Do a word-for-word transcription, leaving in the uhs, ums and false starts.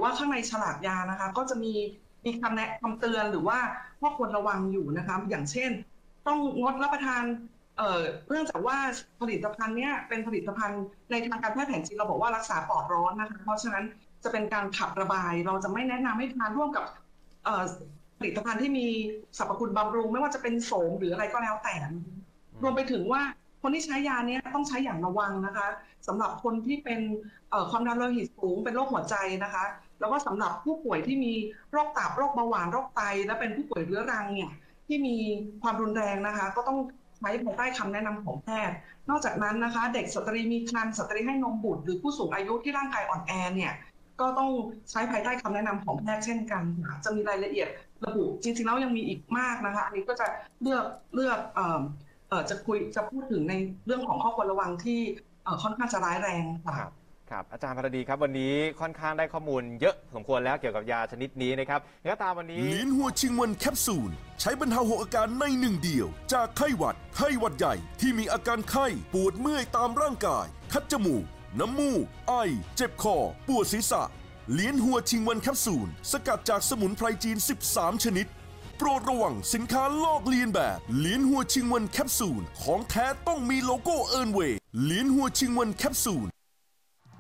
ว่าข้างในฉลากยานะคะก็จะมีมีคำแนะคำเตือนหรือว่าข้อควรระวังอยู่นะคะอย่างเช่นต้องงดรับประทานเอ่อเนื่องจากว่าผลิตภัณฑ์เนี้ยเป็นผลิตภัณฑ์ในทางการแพทย์แผนจีนเราบอกว่ารักษาปอดร้อนนะคะเพราะฉะนั้นจะเป็นการขับระบายเราจะไม่แนะนำให้ทานร่วมกับเอ่อผลิตภัณฑ์ที่มีสรรพคุณบำรุงไม่ว่าจะเป็นโสมหรืออะไรก็แล้วแต่รวมไปถึงว่าคนที่ใช้ยาเนี้ยต้องใช้อย่างระวังนะคะสำหรับคนที่เป็นความดันโลหิตสูงเป็นโรคหัวใจนะคะแล้วก็สำหรับผู้ป่วยที่มีโรคตับโรคเบาหวานโรคไตและเป็นผู้ป่วยเรื้อรังเนี่ยที่มีความรุนแรงนะคะก็ต้องใช้ภายใต้คำแนะนำของแพทย์นอกจากนั้นนะคะเด็กสตรีมีครรภ์สตรีให้นมบุตรหรือผู้สูงอายุที่ร่างกายอ่อนแอเนี่ยก็ต้องใช้ภายใต้คำแนะนำของแพทย์เช่นกันค่ะจะมีรายละเอียดระบุจริงๆแล้วยังมีอีกมากนะคะอันนี้ก็จะเลือกเลือกเอ่อเอ่อจะคุยจะพูดถึงในเรื่องของข้อควรระวังที่เอ่อค่อนข้างจะร้ายแรงค่ะครับอาจารย์พรดีครับวันนี้ค่อนข้างได้ข้อมูลเยอะสมควรแล้วเกี่ยวกับยาชนิดนี้นะครับงั้นตามวันนี้ลิ้นหัวชิงวันแคปซูลใช้บรรเทาหกอาการในหนึ่งเดียวจากไข้หวัดไข้หวัดใหญ่ที่มีอาการไข้ปวดเมื่อยตามร่างกายคัดจมูกน้ำมูกไอเจ็บคอปวดศีรษะลิ้นหัวชิงวันแคปซูลสกัดจากสมุนไพรจีนสิบสามชนิดโปรดระวังสินค้าลอกเลียนแบบลิ้นหัวชิงวันแคปซูลของแท้ต้องมีโลโก้เอิร์นเวย์ลิ้นหัวชิงวันแคปซูล